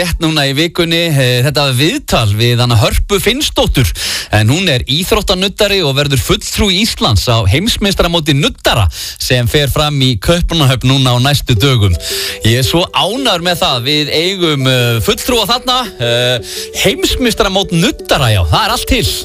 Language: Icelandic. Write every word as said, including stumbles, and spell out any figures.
Rétt núna í vikunni, þetta var viðtal við hana Hörpu Finnsdóttur en hún er íþróttanuddari og verður fulltrúi Íslands á heimsmeistaramóti nuddara sem fer fram í Kaupmannahöfn núna á næstu dögum. Ég er svo ánægður með það, við eigum fulltrúa þarna, heimsmeistaramót nuddara, já, það er allt til.